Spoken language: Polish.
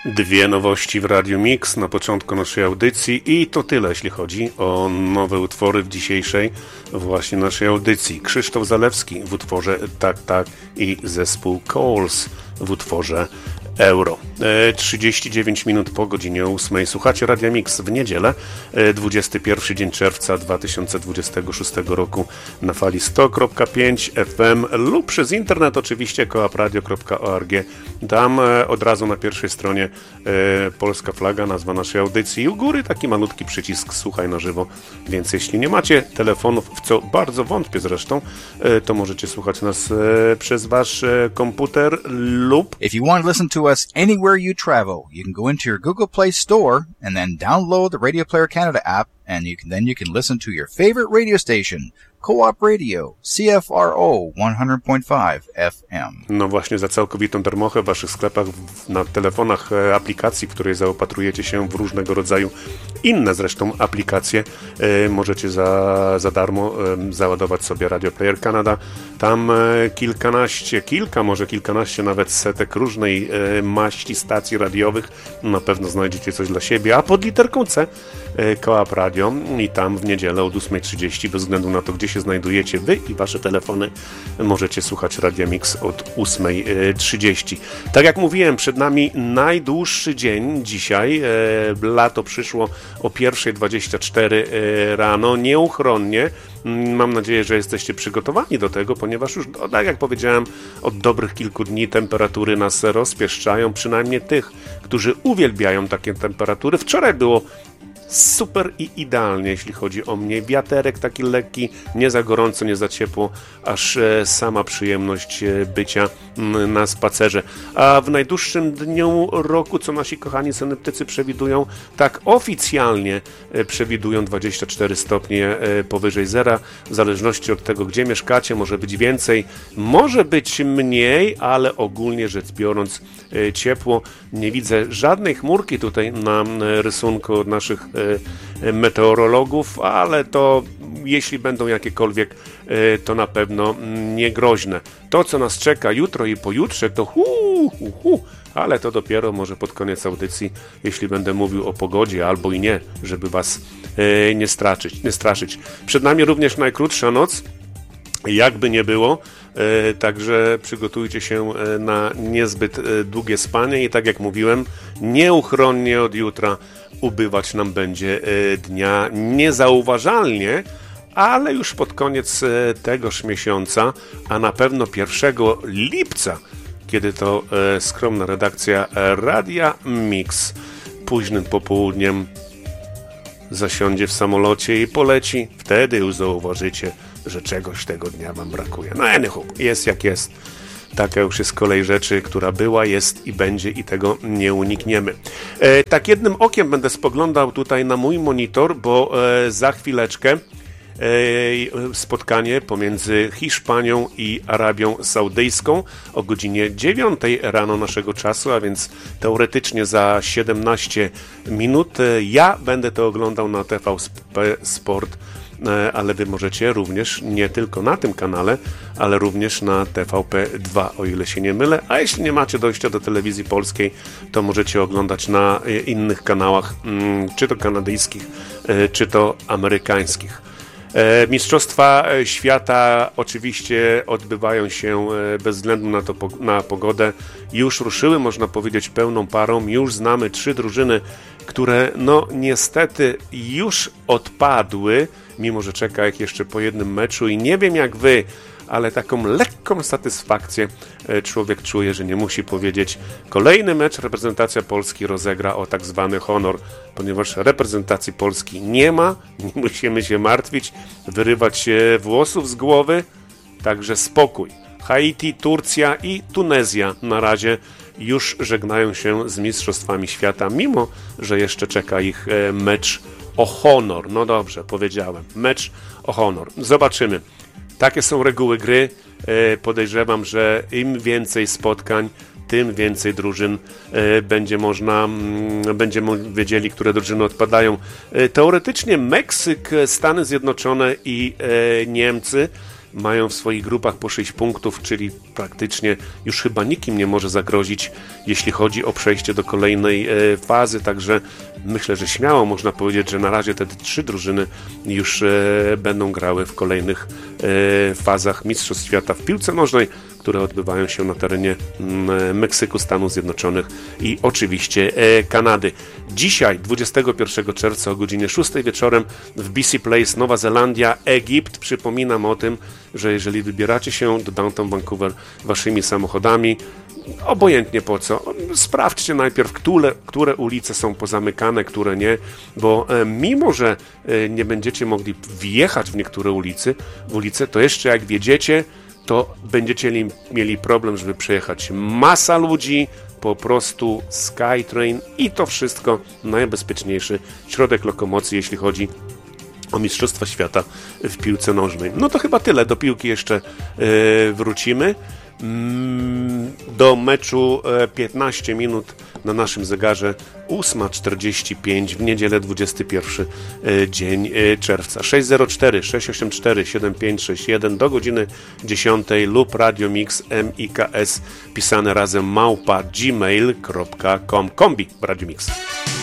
Dwie nowości w Radiu Mix na początku naszej audycji i to tyle, jeśli chodzi o nowe utwory w dzisiejszej właśnie naszej audycji. Krzysztof Zalewski w utworze Tak, Tak i zespół Coles w utworze Euro. 39 minut po godzinie 8. Słuchacie Radia Mix w niedzielę, 21 dzień czerwca 2026 roku na fali 100.5 FM lub przez internet oczywiście koapradio.org. Tam od razu na pierwszej stronie polska flaga, nazwa naszej audycji i u góry taki malutki przycisk Słuchaj na żywo, więc jeśli nie macie telefonów, w co bardzo wątpię zresztą, to możecie słuchać nas przez wasz komputer lub... If you want to listen to us anywhere you travel, you can go into your Google Play Store and then download the Radio Player Canada app, and you can listen to your favorite radio station, Co-op Radio, CFRO 100.5 FM. No właśnie, za całkowitą darmochę w waszych sklepach, na telefonach aplikacji, w której zaopatrujecie się w różnego rodzaju inne zresztą aplikacje, możecie za darmo załadować sobie Radio Player Canada. Tam kilkanaście nawet setek różnej maści stacji radiowych. Na pewno znajdziecie coś dla siebie, a pod literką C Co-op Radio i tam w niedzielę od 8:30, bez względu na to, gdzie się znajdujecie wy i wasze telefony, możecie słuchać Radia Mix od 8:30. Tak jak mówiłem, przed nami najdłuższy dzień dzisiaj. Lato przyszło o 1:24 rano, nieuchronnie. Mam nadzieję, że jesteście przygotowani do tego, ponieważ już, tak jak powiedziałem, od dobrych kilku dni temperatury nas rozpieszczają, przynajmniej tych, którzy uwielbiają takie temperatury. Wczoraj było super i idealnie, jeśli chodzi o mnie. Wiaterek taki lekki, nie za gorąco, nie za ciepło, aż sama przyjemność bycia na spacerze. A w najdłuższym dniu roku, co nasi kochani synoptycy przewidują, tak oficjalnie przewidują 24 stopnie powyżej zera, w zależności od tego, gdzie mieszkacie, może być więcej, może być mniej, ale ogólnie rzecz biorąc ciepło. Nie widzę żadnej chmurki tutaj na rysunku od naszych meteorologów, ale to jeśli będą jakiekolwiek, to na pewno nie groźne. To, co nas czeka jutro i pojutrze, to ale to dopiero może pod koniec audycji, jeśli będę mówił o pogodzie, albo i nie, żeby was nie straszyć. Przed nami również najkrótsza noc, jakby nie było, także przygotujcie się na niezbyt długie spanie i tak jak mówiłem, nieuchronnie od jutra ubywać nam będzie dnia niezauważalnie, ale już pod koniec tegoż miesiąca, a na pewno 1 lipca, kiedy to skromna redakcja Radia Mix późnym popołudniem zasiądzie w samolocie i poleci, wtedy już zauważycie, że czegoś tego dnia wam brakuje. No anyhow, jest jak jest. Taka już jest z kolei rzeczy, która była, jest i będzie i tego nie unikniemy. Tak jednym okiem będę spoglądał tutaj na mój monitor, bo za chwileczkę spotkanie pomiędzy Hiszpanią i Arabią Saudyjską o godzinie 9 rano naszego czasu, a więc teoretycznie za 17 minut. Ja będę to oglądał na TVP Sport, ale wy możecie również nie tylko na tym kanale, ale również na TVP2, o ile się nie mylę, a jeśli nie macie dojścia do telewizji polskiej, to możecie oglądać na innych kanałach, czy to kanadyjskich, czy to amerykańskich. Mistrzostwa świata oczywiście odbywają się bez względu na pogodę. Już ruszyły, można powiedzieć, pełną parą. Już znamy 3 drużyny, które no niestety już odpadły, mimo że czeka ich jeszcze po jednym meczu i nie wiem jak wy, ale taką lekką satysfakcję człowiek czuje, że nie musi powiedzieć: kolejny mecz reprezentacja Polski rozegra o tak zwany honor, ponieważ reprezentacji Polski nie ma, nie musimy się martwić, wyrywać włosów z głowy, także spokój. Haiti, Turcja i Tunezja na razie już żegnają się z Mistrzostwami Świata, mimo że jeszcze czeka ich mecz o honor. No dobrze, powiedziałem, mecz o honor. Zobaczymy. Takie są reguły gry. Podejrzewam, że im więcej spotkań, tym więcej drużyn będziemy wiedzieli, które drużyny odpadają. Teoretycznie Meksyk, Stany Zjednoczone i Niemcy mają w swoich grupach po 6 punktów, czyli praktycznie już chyba nikim nie może zagrozić, jeśli chodzi o przejście do kolejnej fazy, także myślę, że śmiało można powiedzieć, że na razie te 3 drużyny już będą grały w kolejnych fazach Mistrzostw Świata w piłce nożnej, które odbywają się na terenie Meksyku, Stanów Zjednoczonych i oczywiście Kanady. Dzisiaj, 21 czerwca o godzinie 6 wieczorem w BC Place, Nowa Zelandia, Egipt. Przypominam o tym, że jeżeli wybieracie się do downtown Vancouver waszymi samochodami, obojętnie po co, sprawdźcie najpierw, które ulice są pozamykane, które nie, bo mimo, że nie będziecie mogli wjechać w niektóre ulice, to jeszcze jak wjedziecie, to będziecie mieli problem, żeby przejechać. Masa ludzi, po prostu SkyTrain i to wszystko najbezpieczniejszy środek lokomocji, jeśli chodzi o Mistrzostwa Świata w piłce nożnej. No to chyba tyle, do piłki jeszcze wrócimy. Do meczu 15 minut na naszym zegarze, 8:45 w niedzielę, 21 dzień czerwca. 604 684 7561 do godziny 10 lub Radio Mix MIKS pisane razem @gmail.com. Kombi Radio Mix.